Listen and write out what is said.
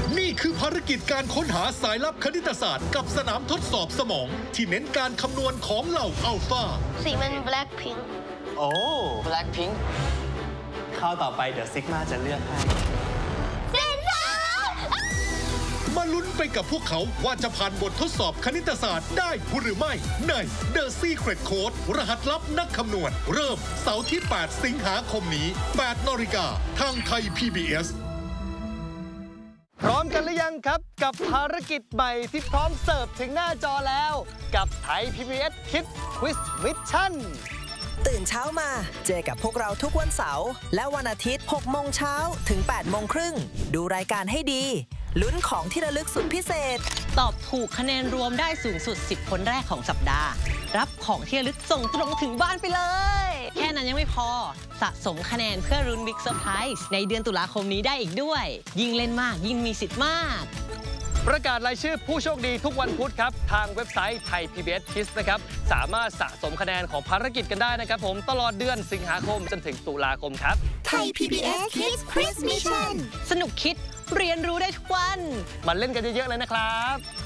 นี่คือภารกิจการค้นหาสายลับคณิตศาสตร์กับสนามทดสอบสมองที่เน้นการคำนวณของเหล่าอัลฟาสีมัน black pink โอ้ Black Pink ข้าวต่อไปเดี๋ยวซิกมาจะเลือกให้มาลุ้นไปกับพวกเขาว่าจะผ่านบททดสอบคณิตศาสตร์ได้หรือไม่ใน The Secret Code รหัสลับนักคำนวณเริ่มเสาร์ที่ 8 สิงหาคมนี้ 8 น.ทางไทย PBS พร้อมกันหรือยังครับกับภารกิจใหม่ที่พร้อมเสิร์ฟถึงหน้าจอแล้วกับไทย PBS Kids Quiz Mission ตื่นเช้ามาเจอกับพวกเราทุกวันเสาร์และวันอาทิตย์ 6 โมงเช้าถึง 8 โมงครึ่งดูรายการให้ดีลุ้นของที่ระลึกสุดพิเศษตอบถูกคะแนนรวมได้สูงสุด10คนแรกของสัปดาห์รับของที่ระลึกส่งตรงถึงบ้านไปเลยแค่นั้นยังไม่พอสะสมคะแนนเพื่อรุ้นบิ๊กเซอร์ไพรส์ในเดือนตุลาคมนี้ได้อีกด้วยยิ่งเล่นมากยิ่งมีสิทธิ์มากประกาศรายชื่อผู้โชคดีทุกวันพุธครับทางเว็บไซต์ไทย PBS Kids นะครับสามารถสะสมคะแนนของภารกิจกันได้นะครับผมตลอดเดือนสิงหาคมจนถึงตุลาคมครับไทย PBS Kids Quiz Mission สนุกคิดเรียนรู้ได้ทุกวันมาเล่นกันเยอะๆเลยนะครับ